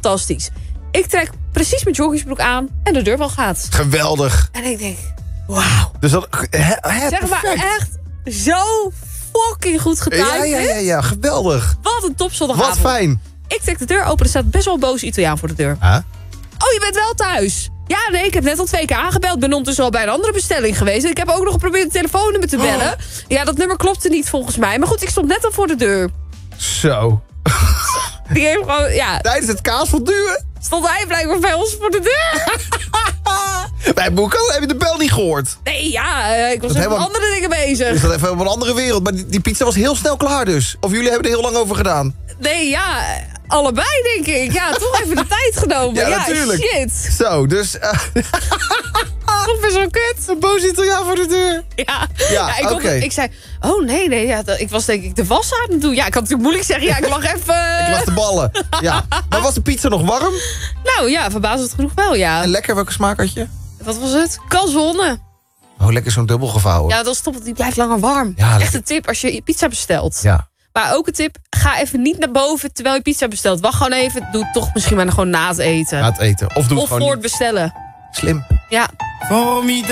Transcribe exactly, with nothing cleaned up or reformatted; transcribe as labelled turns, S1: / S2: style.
S1: fantastisch. Ik trek precies mijn joggingsbroek aan en de deurbel gaat.
S2: Geweldig.
S1: En ik denk, wauw.
S2: Dus dat, he, he,
S1: Zeg maar
S2: perfect.
S1: echt zo fucking goed getimed.
S2: Ja, ja, ja, ja, geweldig.
S1: Wat een topzondagavond.
S2: Wat fijn.
S1: Ik trek de deur open, er staat best wel een boze Italiaan voor de deur.
S2: Huh?
S1: Oh, je bent wel thuis. Ja, nee, ik heb net al twee keer aangebeld. Ben ondertussen al bij een andere bestelling geweest. En ik heb ook nog geprobeerd het telefoonnummer te bellen. Oh. Ja, dat nummer klopte niet volgens mij. Maar goed, ik stond net al voor de deur.
S2: Zo.
S1: Die heeft gewoon, ja...
S2: Tijdens het kaas volduwen?
S1: Stond hij blijkbaar bij ons voor de deur.
S2: Bij Boekan heb je de bel niet gehoord.
S1: Nee, ja, ik was even
S2: helemaal...
S1: met andere dingen bezig.
S2: Is dat even op een andere wereld. Maar die, die pizza was heel snel klaar dus. Of jullie hebben er heel lang over gedaan.
S1: Nee, ja, allebei denk ik. Ja, toch even de tijd genomen.
S2: Ja,
S1: ja
S2: natuurlijk.
S1: Shit.
S2: Zo, dus... Uh...
S1: Toch best wel kut.
S2: Een boze Italiaan voor de deur.
S1: Ja,
S2: ja,
S1: ja ik,
S2: okay.
S1: ik zei, oh nee, nee, ja, ik was denk ik de was aan het doen. Ja, ik had natuurlijk moeilijk zeggen, ja, ik lag even...
S2: Ik lag de ballen. Ja. Maar was de pizza nog warm?
S1: Nou ja, verbazend genoeg wel, ja.
S2: En lekker, welke smaak had je?
S1: Wat was het? Calzone.
S2: Oh, lekker zo'n dubbel gevouwen.
S1: Ja, dat is top, die blijft langer warm.
S2: Ja,
S1: echt een tip als je pizza bestelt.
S2: Ja.
S1: Maar ook een tip, ga even niet naar boven terwijl je pizza bestelt. Wacht gewoon even, doe het toch misschien maar gewoon na het eten.
S2: Na het eten. Of doe
S1: of
S2: het gewoon
S1: voor het
S2: niet.
S1: bestellen.
S2: Slim.
S1: Ja.
S3: Formidable.